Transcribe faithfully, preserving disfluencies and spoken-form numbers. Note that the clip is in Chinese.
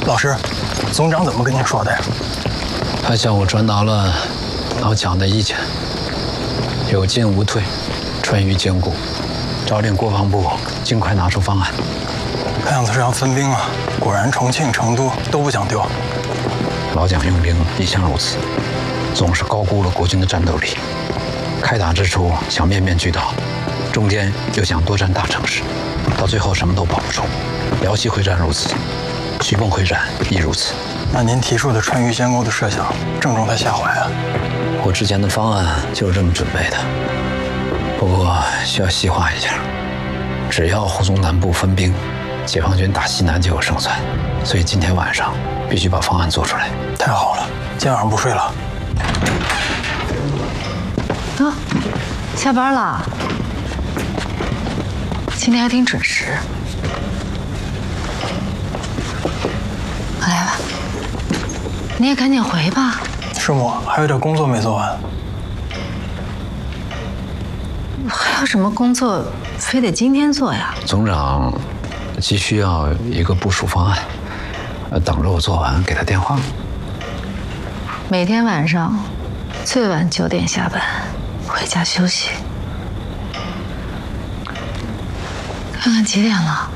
老师，总长怎么跟您说的呀？ 他向我传达了老蒋的意见，有进无退，川渝坚固，找令国防部尽快拿出方案。 看样子是要分兵啊！果然重庆、成都都不想丢。 老蒋用兵一向如此，总是高估了国军的战斗力。开打之初想面面俱到，中间又想多占大城市，到最后什么都保不住。辽西会战如此，徐蚌会战亦如此。 那您提出的川渝建构的设想正中他下怀啊！ 我之前的方案就是这么准备的，不过需要细化一下。只要沪中南部分兵，解放军打西南就有胜算。所以今天晚上必须把方案做出来。 太好了，今晚上不睡了。 啊，下班了。今天还挺准时。我来吧，你也赶紧回吧。 师母，还有点工作没做完。 还有什么工作非得今天做呀？ 总长急需要一个部署方案，呃，等着我做完给他电话。 每天晚上最晚九点下班，回家休息。看看几点了？